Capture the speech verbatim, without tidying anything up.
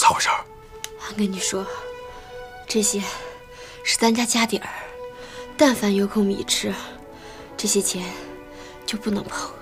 咋回事？ 俺跟你说，这些是咱家家底儿，但凡有口米吃，这些钱就不能碰。